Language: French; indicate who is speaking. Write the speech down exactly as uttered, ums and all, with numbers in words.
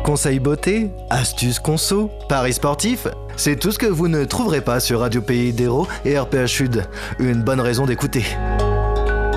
Speaker 1: Conseils beauté, astuces conso, paris sportifs, c'est tout ce que vous ne trouverez pas sur Radio Pays d'Hérault et R P H Sud. Une bonne raison d'écouter.